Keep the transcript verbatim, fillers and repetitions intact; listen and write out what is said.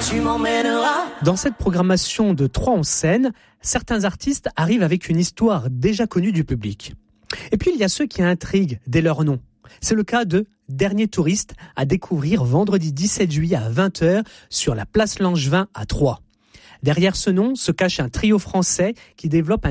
tu m'emmèneras. Dans cette programmation de Trois en scène, certains artistes arrivent avec une histoire déjà connue du public. Et puis il y a ceux qui intriguent dès leur nom. C'est le cas de Dernier touriste à découvrir vendredi dix-sept juillet à vingt heures sur la place Langevin à Troyes. Derrière ce nom se cache un trio français qui développe un